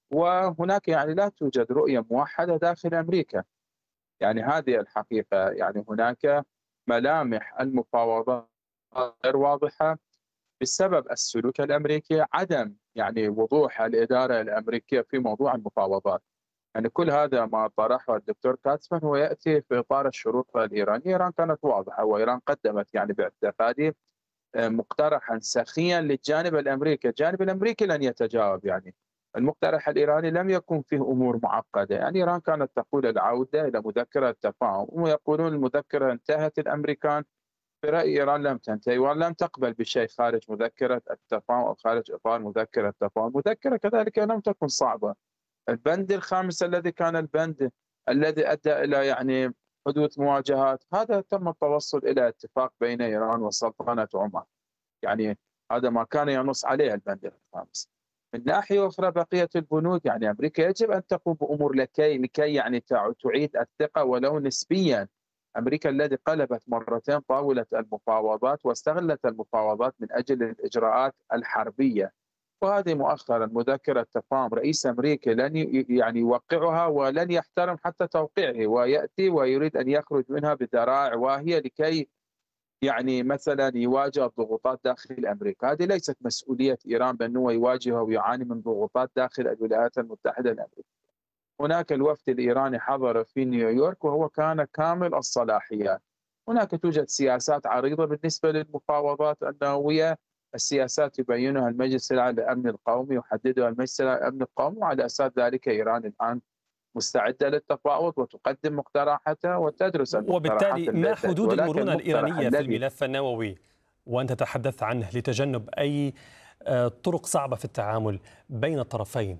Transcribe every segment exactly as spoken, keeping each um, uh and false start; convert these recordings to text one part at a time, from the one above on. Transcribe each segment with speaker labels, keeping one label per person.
Speaker 1: وهناك يعني لا توجد رؤية موحدة داخل أمريكا. يعني هذه الحقيقة، يعني هناك ملامح المفاوضات غير واضحة بسبب السلوك الأمريكي، عدم يعني وضوح الإدارة الأمريكية في موضوع المفاوضات. يعني كل هذا ما طرحه الدكتور كاتسمان هو يأتي في إطار الشروط الإيرانية. إيران كانت واضحة، وإيران قدمت يعني باعتقادي آه، مقترحا سخيا للجانب الأمريكي. الجانب الأمريكي لن يتجاوب. يعني المقترح الإيراني لم يكن فيه أمور معقدة. يعني إيران كانت تقول العودة إلى مذكرة تفاهم، ويقولون المذكرة انتهت. الأمريكان في رأي إيران لم تنتهي، ولم تقبل بشيء خارج مذكرة التفاهم أو خارج إطار مذكرة التفاهم. المذكرة كذلك لم تكن صعبة. البند الخامس الذي كان البند الذي أدى إلى يعني حدوث مواجهات، هذا تم التوصل إلى اتفاق بين إيران وسلطنة عمان. يعني هذا ما كان ينص عليه البند الخامس. من ناحية أخرى بقية البنود، يعني أمريكا يجب أن تقوم بأمور لكي لكي يعني تع- تعيد الثقة ولو نسبيا. أمريكا الذي قلبت مرتين طاولة المفاوضات واستغلت المفاوضات من أجل الإجراءات الحربية. وهذه مؤخرا مذكرة تفاهم رئيس أمريكا لن ي- يعني يوقعها ولن يحترم حتى توقيعه، ويأتي ويريد أن يخرج منها بذراع واهية لكي يعني مثلا يواجه الضغوطات داخل امريكا. هذه ليست مسؤوليه ايران بانه يواجه ويعاني من ضغوطات داخل الولايات المتحده الامريكيه. هناك الوفد الايراني حضر في نيويورك وهو كان كامل الصلاحيات. هناك توجد سياسات عريضه بالنسبه للمفاوضات النوويه. السياسات يبينها المجلس الاعلى للامن القومي، يحددها المجلس الاعلى للامن القومي، وعلى اساس ذلك ايران الان مستعده للتفاوض وتقدم مقترحاتها وتدرس المقترحات
Speaker 2: وبالتالي ما
Speaker 1: التي تاتي،
Speaker 2: حدود
Speaker 1: ولكن
Speaker 2: المرونة
Speaker 1: المقترح
Speaker 2: الإيرانية في
Speaker 1: الذي
Speaker 2: الملف النووي وأنت تتحدث عنه لتجنب أي آه، طرق صعبة في التعامل بين الطرفين؟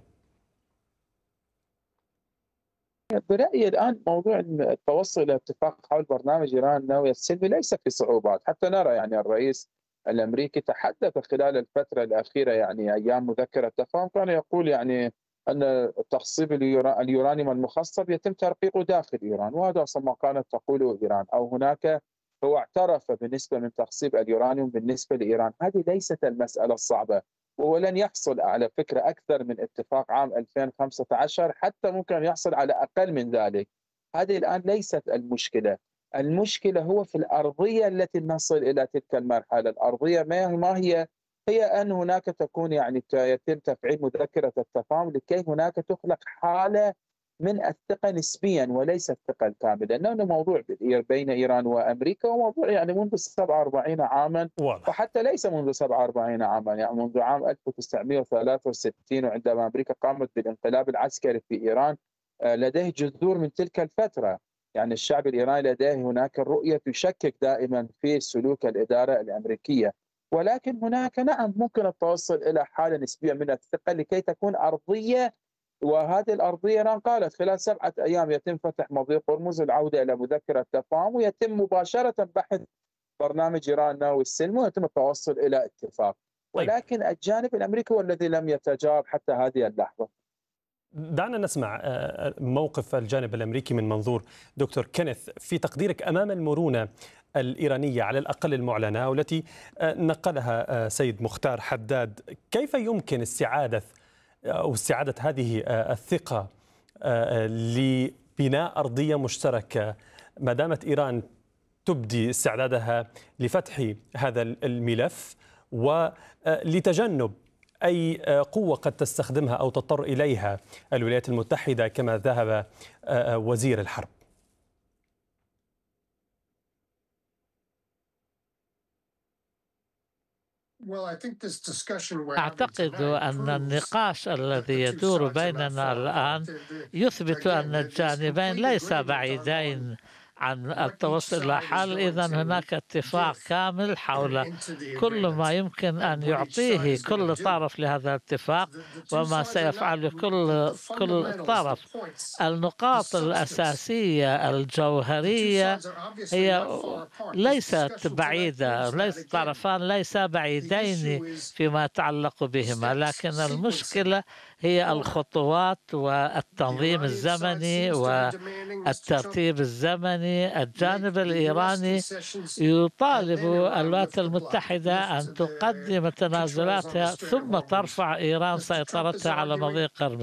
Speaker 1: برأيي الآن موضوع التوصل إلى اتفاق حول برنامج إيران النووي السلمي ليس في صعوبات. حتى نرى يعني الرئيس الأمريكي تحدث خلال الفترة الأخيرة، يعني أيام مذكرة تفاهم، كان يقول يعني أن تخصيب اليورا- اليورانيوم المخصب يتم ترقيقه داخل إيران، وهذا أصلا ما كانت تقوله إيران. أو هناك هو اعترف بالنسبة من تخصيب اليورانيوم بالنسبة لإيران. هذه ليست المسألة الصعبة، ولن يحصل على فكرة أكثر من اتفاق عام ألفين وخمسة عشر، حتى ممكن يحصل على أقل من ذلك. هذه الآن ليست المشكلة. المشكلة هو في الأرضية التي نصل إلى تلك المرحلة. الأرضية ما ما هي؟ هي أن هناك تكون يعني ت- يتم تفعيل مذكرة التفاهم لكي هناك تخلق حالة من الثقة نسبيا وليس الثقة الكاملة. لأنه موضوع بين إيران وأمريكا وموضوع يعني منذ سبعة وأربعين عاما،
Speaker 2: واضح.
Speaker 1: وحتى ليس منذ سبعة وأربعين عاما، يعني منذ عام ألف وتسعمئة وثلاثة وستين، وعندما أمريكا قامت بالانقلاب العسكري في إيران. آه، لديه جذور من تلك الفترة. يعني الشعب الإيراني لديه هناك الرؤية تشكك دائما في سلوك الإدارة الأمريكية. ولكن هناك نعم ممكن التوصل إلى حالة نسبية من الثقة لكي تكون أرضية. وهذه الأرضية إيران قالت خلال سبعة أيام يتم فتح مضيق هرمز، العودة إلى مذكرة تفاهم، ويتم مباشرة بحث برنامج إيران النووي السلمي، ويتم التوصل إلى اتفاق.
Speaker 2: طيب،
Speaker 1: ولكن الجانب الأمريكي هو الذي لم يتجاوب حتى هذه اللحظة.
Speaker 2: دعنا نسمع آه، موقف الجانب الأمريكي من منظور دكتور كينيث في تقديرك أمام المرونة الإيرانية على الأقل المعلنة والتي آه، نقلها آه، سيد مختار حداد. كيف يمكن استعادة أو استعادة هذه آه، الثقة آه، لبناء أرضية مشتركة ما دامت إيران تبدي استعدادها لفتح هذا الملف ولتجنب أي قوة قد تستخدمها أو تضطر إليها الولايات المتحدة كما ذهب وزير الحرب؟
Speaker 3: أعتقد أن النقاش الذي يدور بيننا الآن يثبت أن الجانبين ليس بعيدين عن التوصل إلى حل. إذا هناك اتفاق كامل حول كل ما يمكن أن يعطيه كل طرف لهذا الاتفاق وما سيفعله كل كل طرف. النقاط الأساسية الجوهرية هي ليست بعيدة، ليس الطرفان ليس بعيدين فيما يتعلق بهما، لكن المشكلة هي الخطوات والتنظيم الزمني والترتيب الزمني. الجانب الإيراني يطالب الولايات المتحدة أن تقدم تنازلاتها ثم ترفع إيران سيطرتها على مضيق هرمز.